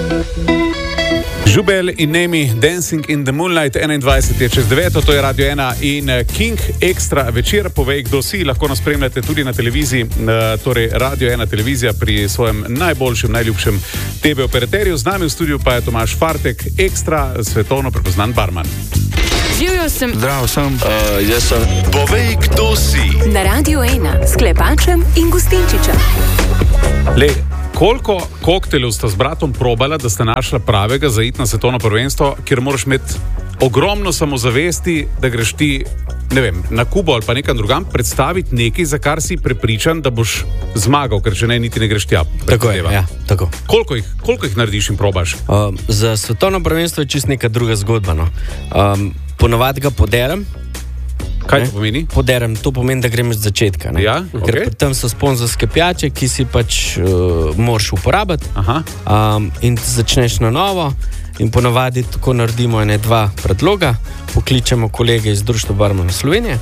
Žubel in Nemi, Dancing in the Moonlight, 21 je čez 9, to je Radio 1 in King Extra večer. Povej, kdo si, lahko nas spremljate tudi na televiziji, torej Radio 1 televizija pri svojem najboljšem, najljubšem TV operaterju. Z nami v studiu pa je Tomaž Fartek, ekstra svetovno prepoznan barman. Živjo sem. Zdravo sem. Jaz sem. Povej, kdo si. Na Radio 1 s Klepačem in Gustinčičem. Koliko kokteljev sta z bratom probala, da sta našla pravega za iti na svetovno prvenstvo, kjer moraš imeti ogromno samozavesti, da greš ti, ne vem, na Kubo ali pa nekam drugam, predstaviti nekaj, za kar si prepričan, da boš zmagal, ker če ne, niti ne greš tja. Tako je, ja, tako. Koliko jih narediš in probaš? Za svetovno prvenstvo je čist neka druga zgodba, no. Ponovadi ga poderem. Kaj to pomeni? Poderem, to pomeni, da grem z začetka. Ne? Ja, Ker tam so sponzorske pijače, ki si pač moraš uporabiti. In začneš na novo. In ponovadi tako naredimo ene dva predloga. Pokličemo kolege iz Društva barmanov Slovenije.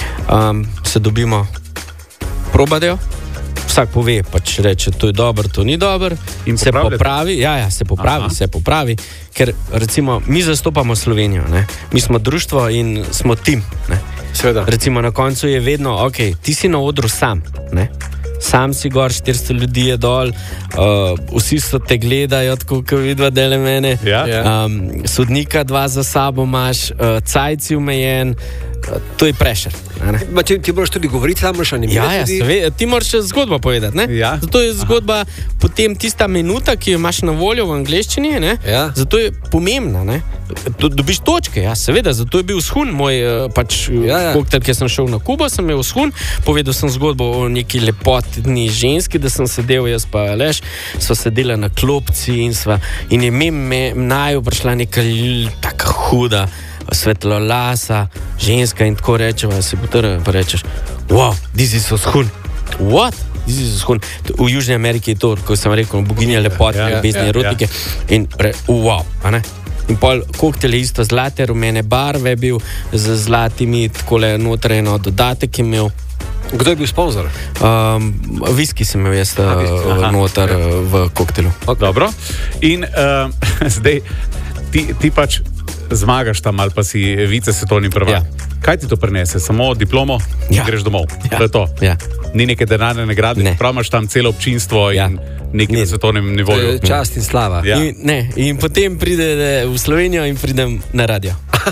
Se dobimo, probajo. Vsak pove, pač reče, to je dobro, to ni dobro. In se popravi. Ja, se popravi. Ker recimo mi zastopamo Slovenijo, ne? Mi smo društvo in smo tim, ne? Seveda. Recimo na koncu je vedno, ok, ti si na odru sam, ne? Sam si gor, 400 ljudi je dol, vsi so te gledajo, tako kot vidva dele mene. Sodnika dva za sabo imaš, cajci omejen, to je pressure. Ti moraš tudi govoriti, sam moraš animirati. Ja, ti moraš zgodbo povedati, ne? Ja. Zato je zgodba potem tista minuta, ki jo imaš na voljo v angleščini, ne? Ja. Zato je pomembna, ne? Dobiš točke, ja, seveda, zato je bil vzhun moj koktel, ki sem šel na Kubo, sem imel vzhun, povedal sem zgodbo o neki lepotni ženski, da sem sedel, jaz pa Aleš, sva sedela na klopci in je me naju prišla neka taka huda, svetlolasa ženska in tako rečeva, se potrve pa rečeš, wow, this is vzhun. What? This is vzhun. V Južni Ameriki je to, ko sem rekel, boginja lepote, ljubezni, erotike in wow, a ne? In pol koktel je isto zlate, rumene barve bil, z zlatimi, takole notreno dodatek imel. Kdo je bil sponzor? Whisky sem imel jaz noter v koktelu. Okay. Dobro. In zdaj, ti pač zmagaš tam ali pa si vice svetovni prvak. Ja. Kaj ti to prinese? Samo diplomo? Ja. Greš domov? Ja. To je to? Ja. Ni neke denarne nagrade? Ne. Prav imaš tam celo občinstvo in nekaj na svetovnem nivoju? Čast in slava. Ja. In potem pride v Slovenijo in pridem na radio.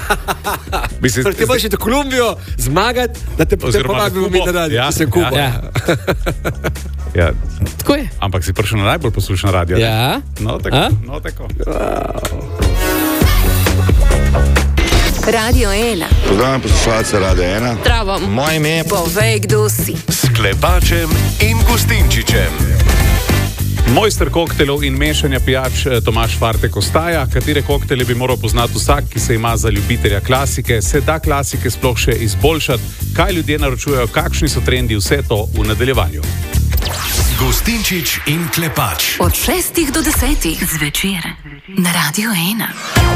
Ti boš šel v Kolumbijo zmagati, da te potem povabimo mi na radio. Ja. Sem Kubo. Ja. Ja. Tako je. Ampak si prišel na najbolj poslušan radio. Ja. No tako. Radio 1. Pozdravljam poslušalce Radio 1. Zdravo. Moje ime je Povej, kdo si. S Klepačem in Gustinčičem. Mojster koktelov in mešanja pijač Tomaž Fartek ostaja. Katere koktelje bi moral poznati vsak, ki se ima za ljubitelja klasike? Se da klasike sploh še izboljšati? Kaj ljudje naročujejo? Kakšni so trendi? Vse to v nadaljevanju. Gustinčič in Klepač. Od 6 do 10 zvečer na Radio 1.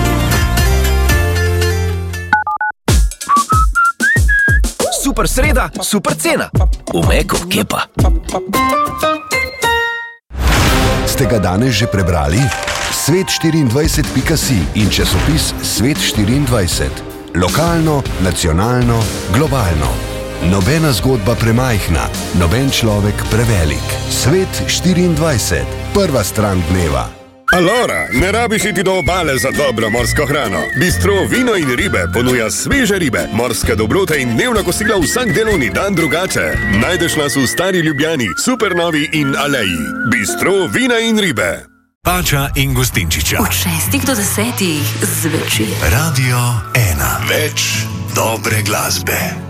Super sreda, super cena. V Meku, kje pa? Ste ga danes že prebrali? Svet24.si in časopis Svet24. Lokalno, nacionalno, globalno. Nobena zgodba premajhna, noben človek prevelik. Svet24. Prva stran dneva. Alora, ne rabiš iti do obale za dobro morsko hrano. Bistro Vino in ribe ponuja sveže ribe, morske dobrote in dnevna kosila vsak delovni dan drugače. Najdeš nas v Stari Ljubljani, Supernovi in Aleji. Bistro Vina in ribe. Pača in Gustinčiča. Od 6 do 10 zvečer. Radio 1. Več dobre glasbe.